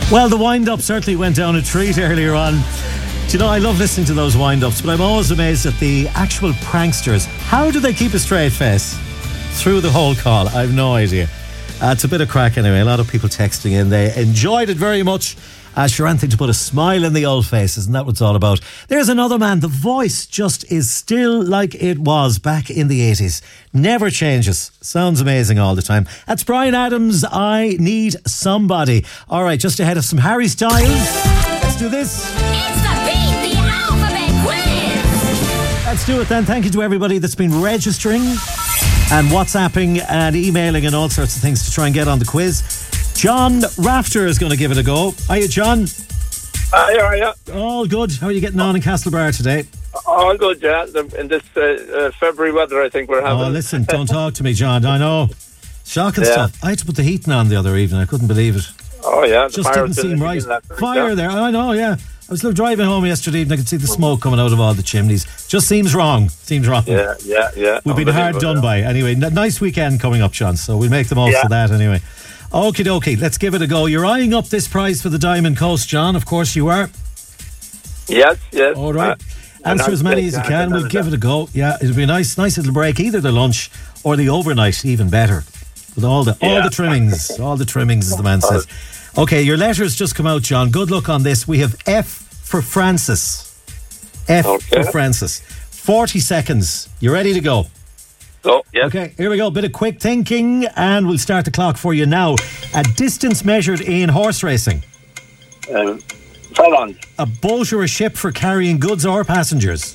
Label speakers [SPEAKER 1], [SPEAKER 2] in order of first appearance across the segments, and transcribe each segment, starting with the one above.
[SPEAKER 1] Well, the wind-up certainly went down a treat earlier on. Do you know, I love listening to those wind-ups, but I'm always amazed at the actual pranksters. How do they keep a straight face through the whole call? I have no idea. It's a bit of crack anyway. A lot of people texting in. They enjoyed it very much. Sure, anything to put a smile in the old face, isn't that what it's all about? There's another man. The voice just is still like it was back in the 80s. Never changes. Sounds amazing all the time. That's Bryan Adams. I Need Somebody. All right, just ahead of some Harry Styles. Let's do this.
[SPEAKER 2] It's the Beat the Alphabet Quiz.
[SPEAKER 1] Let's do it then. Thank you to everybody that's been registering and WhatsApping and emailing and all sorts of things to try and get on the quiz. John Rafter is going to give it a go. Hiya, John.
[SPEAKER 3] Hiya.
[SPEAKER 1] All good. How are you getting on in Castlebar today?
[SPEAKER 3] All good, yeah. In this February weather, I think we're having.
[SPEAKER 1] Oh, listen, don't talk to me, John. I know. Shocking stuff. I had to put the heating on the other evening. I couldn't believe it.
[SPEAKER 3] Oh, yeah.
[SPEAKER 1] Just didn't seem right. Fire there. I know, yeah. I was driving home yesterday evening. I could see the smoke coming out of all the chimneys. Just seems wrong.
[SPEAKER 3] Yeah.
[SPEAKER 1] We've been hard done by. Anyway, nice weekend coming up, John. So we'll make the most of that anyway. Okie dokie, let's give it a go. You're eyeing up this prize for the Diamond Coast, John. Of course you are.
[SPEAKER 3] Yes.
[SPEAKER 1] All right. Answer as many as you can. We'll give it a go. Yeah, it'll be a nice little break. Either the lunch or the overnight, even better. With all the trimmings. All the trimmings, as the man says. Okay, your letters just come out, John. Good luck on this. We have F for Francis. For Francis. 40 seconds. You ready to go?
[SPEAKER 3] So, yes.
[SPEAKER 1] Okay, here we go. Bit of quick thinking, and we'll start the clock for you now. A distance measured in horse racing.
[SPEAKER 3] Furlongs.
[SPEAKER 1] A boat or a ship for carrying goods or passengers.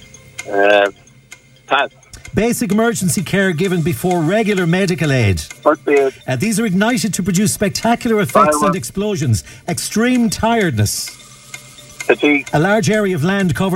[SPEAKER 3] Pass.
[SPEAKER 1] Basic emergency care given before regular medical aid.
[SPEAKER 3] First aid.
[SPEAKER 1] These are ignited to produce spectacular effects and explosions. Extreme tiredness.
[SPEAKER 3] Fatigue.
[SPEAKER 1] A large area of land covered